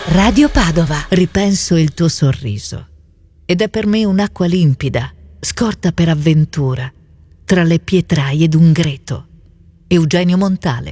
Radio Padova. Ripenso il tuo sorriso ed è per me un'acqua limpida, scorta per avventura, tra le pietraie d'un greto. Eugenio Montale.